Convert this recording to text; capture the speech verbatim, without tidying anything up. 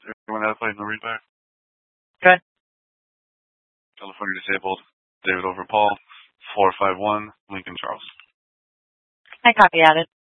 Everyone has a plate, no read back. Good. California disabled. David over Paul. four five one, Lincoln Charles. I copy added.